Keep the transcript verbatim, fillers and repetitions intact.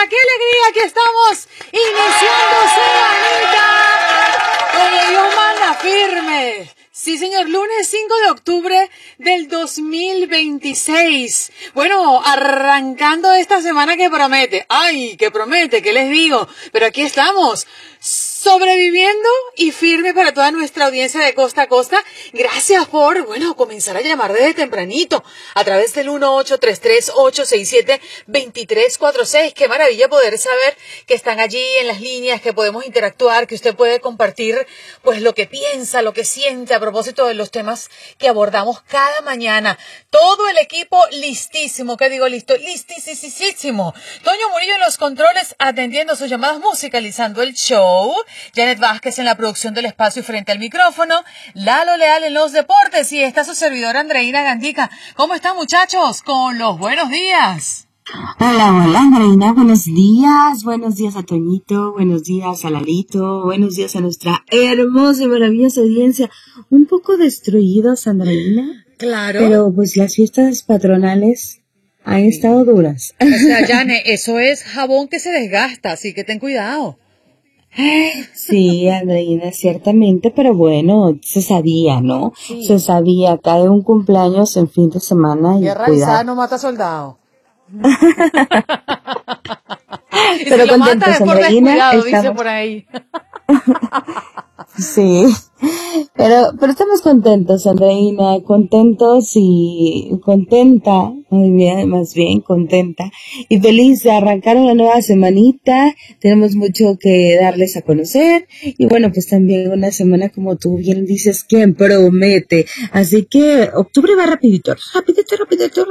qué alegría que estamos iniciando semanita con Dios manda firme. Sí, señor, lunes cinco de octubre del dos mil veintiséis. Bueno, arrancando esta semana que promete. Ay, que promete, ¿qué les digo? Pero aquí estamos, sobreviviendo y firme para toda nuestra audiencia de costa a costa. Gracias por, bueno, comenzar a llamar desde tempranito a través del uno ocho tres tres, ocho seis siete, dos tres cuatro seis. Qué maravilla poder saber que están allí en las líneas, que podemos interactuar, que usted puede compartir pues lo que piensa, lo que siente a propósito de los temas que abordamos cada mañana. Todo el equipo listísimo, ¿qué digo listo? Listísimo. Toño Murillo en los controles atendiendo sus llamadas, musicalizando el show. Janet Vázquez en la producción del espacio y frente al micrófono. Lalo Leal en los deportes y está su servidora Andreina Gandica. ¿Cómo están, muchachos? Con los buenos días. Hola, hola Andreina, buenos días, buenos días a Toñito, buenos días a Larito, buenos días a nuestra hermosa y maravillosa audiencia. Un poco destruidos, Andreina. Claro. Pero pues las fiestas patronales han estado duras. O sea, Jane, eso es jabón que se desgasta, así que ten cuidado. Sí, Andreina, ciertamente, pero bueno, se sabía, ¿no? Sí. Se sabía, cae un cumpleaños en fin de semana y guerra avisada no mata soldado. Pero si contentos, mata es por Andreina, descuidado, estamos... dice por ahí. Sí, pero, pero estamos contentos, Andreina, contentos y contenta, muy bien, más bien contenta y feliz de arrancar una nueva semanita. Tenemos mucho que darles a conocer y bueno, pues también una semana, como tú bien dices, que promete. Así que octubre va rapidito, rapidito, rapidito,